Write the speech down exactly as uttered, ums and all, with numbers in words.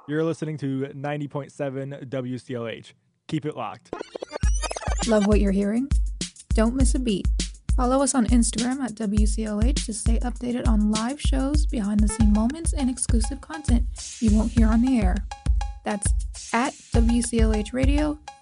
You're listening to ninety point seven W C L H. Keep it locked. Love what you're hearing? Don't miss a beat. Follow us on Instagram at W C L H to stay updated on live shows, behind-the-scene moments, and exclusive content you won't hear on the air. That's at W C L H Radio